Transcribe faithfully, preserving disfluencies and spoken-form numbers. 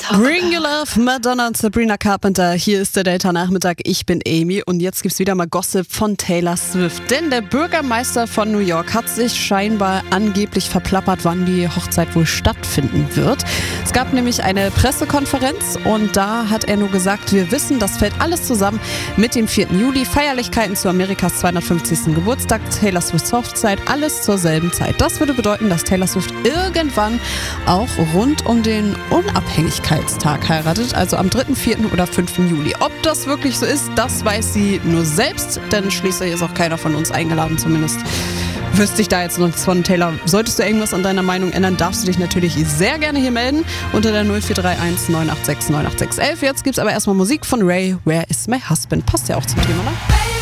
Bring Your Love, Madonna und Sabrina Carpenter. Hier ist der Delta-Nachmittag. Ich bin Amy und jetzt gibt's wieder mal Gossip von Taylor Swift. Denn der Bürgermeister von New York hat sich scheinbar angeblich verplappert, wann die Hochzeit wohl stattfinden wird. Es gab nämlich eine Pressekonferenz und da hat er nur gesagt, wir wissen, das fällt alles zusammen mit dem vierten Juli. Feierlichkeiten zu Amerikas zweihundertfünfzigsten Geburtstag, Taylor Swifts Hochzeit, alles zur selben Zeit. Das würde bedeuten, dass Taylor Swift irgendwann auch rund um den Unabhängigkeitstag heiratet, also am dritten, vierten oder fünften Juli. Ob das wirklich so ist, das weiß sie nur selbst, denn schließlich ist auch keiner von uns eingeladen, zumindest wüsste ich da jetzt noch nichts von. Taylor, solltest du irgendwas an deiner Meinung ändern, darfst du dich natürlich sehr gerne hier melden unter der null vier drei eins neun acht sechs neun acht sechs eins eins. Jetzt gibt's aber erstmal Musik von Ray, Where is my husband? Passt ja auch zum Thema, ne?